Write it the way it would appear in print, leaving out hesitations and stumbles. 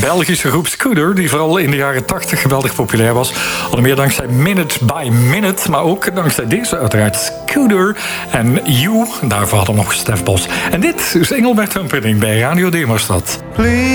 Belgische groep Scooter, die vooral in de jaren 80 geweldig populair was. Onder meer dankzij Minute by Minute, maar ook dankzij deze uiteraard, Scooter en You. Daarvoor hadden we nog Stef Bos. En dit is Engelbert Humperdinck bij Radio Demostad.